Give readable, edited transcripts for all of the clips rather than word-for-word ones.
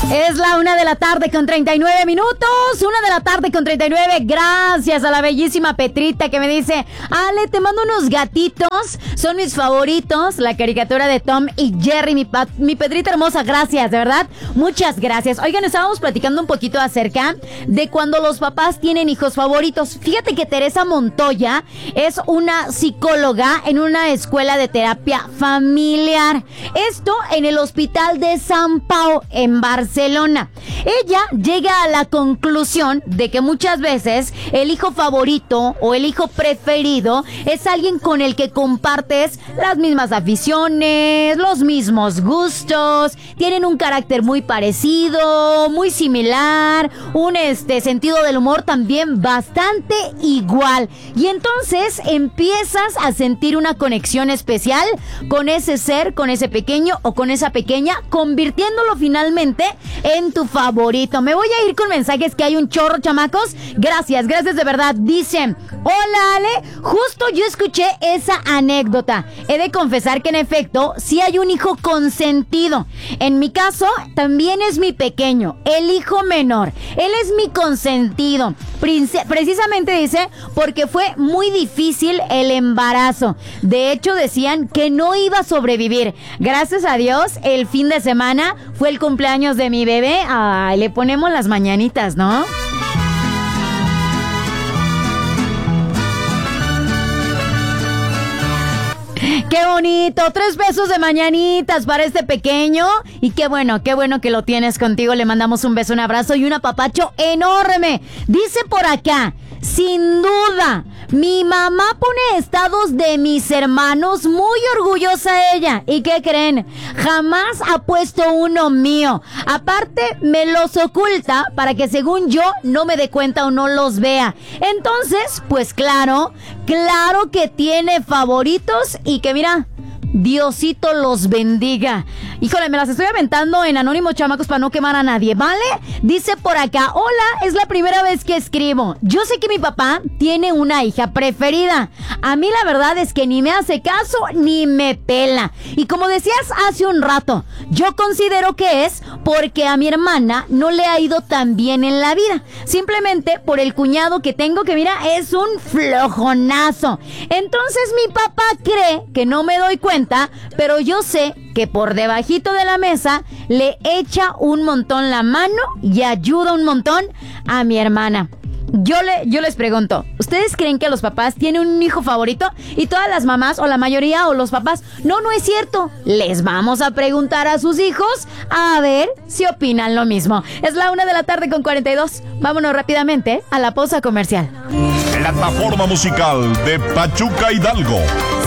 Es la 1:39 1:39. Gracias a la bellísima Petrita que me dice: Ale, te mando unos gatitos, son mis favoritos. La caricatura de Tom y Jerry, mi Petrita hermosa, gracias, de verdad, muchas gracias. Oigan, estábamos platicando un poquito acerca de cuando los papás tienen hijos favoritos. Fíjate que Teresa Montoya es una psicóloga en una escuela de terapia familiar. Esto en el Hospital de San Pau, en Barcelona. Ella llega a la conclusión de que muchas veces el hijo favorito o el hijo preferido es alguien con el que compartes las mismas aficiones, los mismos gustos, tienen un carácter muy parecido, muy similar, un sentido del humor también bastante igual. Y entonces empiezas a sentir una conexión especial con ese ser, con ese pequeño o con esa pequeña, convirtiéndolo finalmente en tu favorito. Me voy a ir con mensajes que hay un chorro, chamacos. Gracias de verdad. Dicen: hola, Ale, justo yo escuché esa anécdota. He de confesar que en efecto sí hay un hijo consentido. En mi caso también es mi pequeño, el hijo menor. Él es mi consentido. Precisamente dice porque fue muy difícil el embarazo. De hecho decían que no iba a sobrevivir. Gracias a Dios el fin de semana fue el cumpleaños de mi bebé. Ay, le ponemos las mañanitas, ¿no? ¡Qué bonito! 3 pesos de mañanitas para este pequeño. Y qué bueno que lo tienes contigo. Le mandamos un beso, un abrazo y un apapacho enorme. Dice por acá: sin duda, mi mamá pone estados de mis hermanos, muy orgullosa ella. ¿Y qué creen? Jamás ha puesto uno mío. Aparte, me los oculta para que según yo no me dé cuenta o no los vea. Entonces, pues claro que tiene favoritos y que mira, Diosito los bendiga. Híjole, me las estoy aventando en anónimo, chamacos, para no quemar a nadie, ¿vale? Dice por acá: hola, es la primera vez que escribo. Yo sé que mi papá tiene una hija preferida. A mí la verdad es que ni me hace caso ni me pela. Y como decías hace un rato, yo considero que es porque a mi hermana no le ha ido tan bien en la vida. Simplemente por el cuñado que tengo, que mira, es un flojonazo. Entonces mi papá cree que no me doy cuenta, pero yo sé que por debajito de la mesa le echa un montón la mano y ayuda un montón a mi hermana. Yo les pregunto, ¿ustedes creen que los papás tienen un hijo favorito? Y todas las mamás o la mayoría o los papás: no es cierto. Les vamos a preguntar a sus hijos a ver si opinan lo mismo. Es la 1:42. Vámonos rápidamente a la pausa comercial. Plataforma musical de Pachuca Hidalgo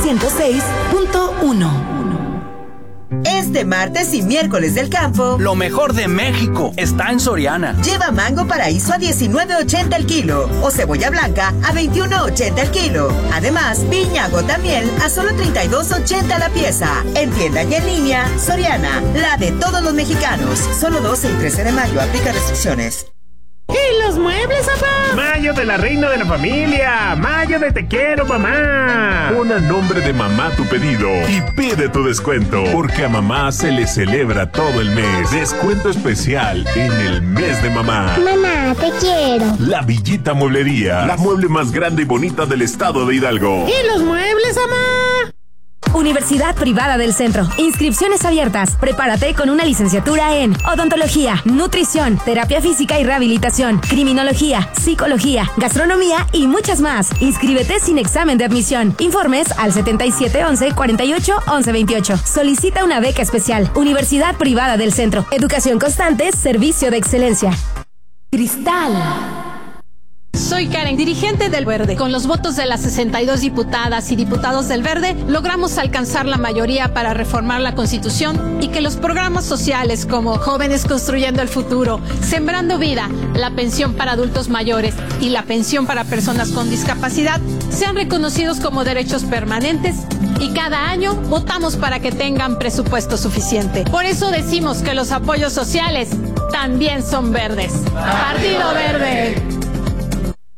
106.1. Este martes y miércoles del campo, lo mejor de México está en Soriana. Lleva mango paraíso a $19.80 el kilo o cebolla blanca a $21.80 el kilo. Además, piña gota miel a solo $32.80 la pieza. En tienda y en línea, Soriana, la de todos los mexicanos. Solo 12 y 13 de mayo, aplica restricciones. ¿Y los muebles, papá? Mayo de la reina de la familia. Mayo de te quiero, mamá. Pon a nombre de mamá tu pedido y pide tu descuento, porque a mamá se le celebra todo el mes. Descuento especial en el mes de mamá. Mamá, te quiero. La Villita Mueblería, la mueble más grande y bonita del estado de Hidalgo. ¿Y los muebles, mamá? Universidad Privada del Centro. Inscripciones abiertas. Prepárate con una licenciatura en odontología, nutrición, terapia física y rehabilitación, criminología, psicología, gastronomía y muchas más. Inscríbete sin examen de admisión. Informes al 7711-481128. Solicita una beca especial. Universidad Privada del Centro. Educación constante, servicio de excelencia. Cristal. Soy Karen, dirigente del Verde. Con los votos de las 62 diputadas y diputados del Verde, logramos alcanzar la mayoría para reformar la Constitución y que los programas sociales como Jóvenes Construyendo el Futuro, Sembrando Vida, la pensión para adultos mayores y la pensión para personas con discapacidad sean reconocidos como derechos permanentes, y cada año votamos para que tengan presupuesto suficiente. Por eso decimos que los apoyos sociales también son verdes. Partido Verde.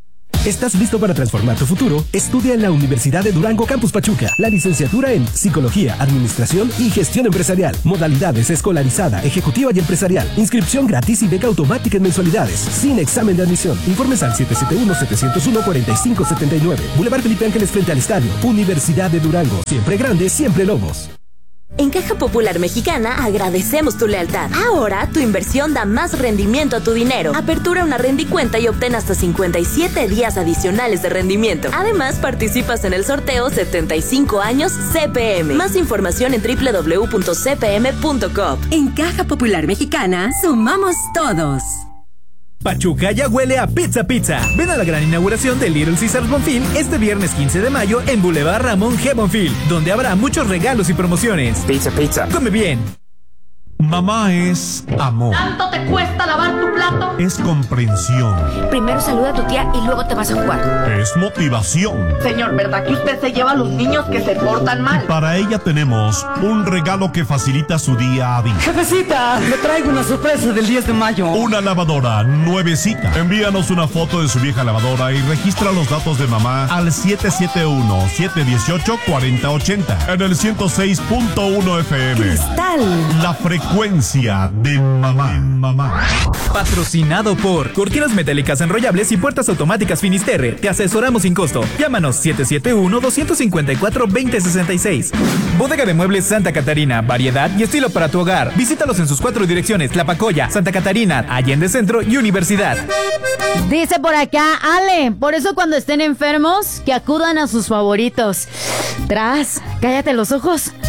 ¿Estás listo para transformar tu futuro? Estudia en la Universidad de Durango Campus Pachuca la licenciatura en Psicología, Administración y Gestión Empresarial. Modalidades escolarizada, ejecutiva y empresarial. Inscripción gratis y beca automática en mensualidades. Sin examen de admisión. Informes al 771-701-4579. Boulevard Felipe Ángeles frente al estadio. Universidad de Durango. Siempre grande, siempre Lobos. En Caja Popular Mexicana agradecemos tu lealtad. Ahora tu inversión da más rendimiento a tu dinero. Apertura una rendicuenta y obtén hasta 57 días adicionales de rendimiento. Además, participas en el sorteo 75 años CPM. Más información en www.cpm.com. En Caja Popular Mexicana, sumamos todos. Pachuca ya huele a pizza. Ven a la gran inauguración de Little Caesars Bonfil este viernes 15 de mayo en Boulevard Ramón G. Bonfil, donde habrá muchos regalos y promociones. Pizza. Come bien. Mamá es amor. ¿Tanto te cuesta lavar tu plato? Es comprensión. Primero saluda a tu tía y luego te vas a jugar. Es motivación. Señor, ¿verdad que usted se lleva a los niños que se portan mal? Para ella tenemos un regalo que facilita su día a día. Jefecita, le traigo una sorpresa del 10 de mayo. Una lavadora nuevecita. Envíanos una foto de su vieja lavadora y registra los datos de mamá al 771-718-4080 en el 106.1 FM. Cristal. La frecuencia de mamá. Patrocinado por Cortinas Metálicas Enrollables y Puertas Automáticas Finisterre. Te asesoramos sin costo. Llámanos 771-254-2066. Bodega de Muebles Santa Catarina. Variedad y estilo para tu hogar. Visítalos en sus 4 direcciones: Tlapacoya, Santa Catarina, Allende Centro y Universidad. Dice por acá, Ale, por eso cuando estén enfermos, que acudan a sus favoritos. Cállate los ojos.